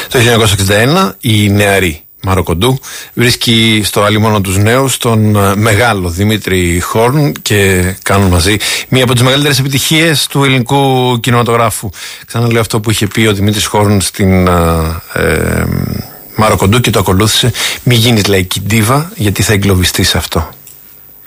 Το 1961 η νεαρή Μάρο Κοντού βρίσκει στο αλίμονο τους νέους τον μεγάλο Δημήτρη Χόρν και κάνουν μαζί μία από τις μεγαλύτερες επιτυχίες του ελληνικού κινηματογράφου. Ξαναλέω αυτό που είχε πει ο Δημήτρης Χόρν στην Μάρο Κοντού και το ακολούθησε: μη γίνεις λαϊκή ντίβα, γιατί θα εγκλωβιστείς σε αυτό.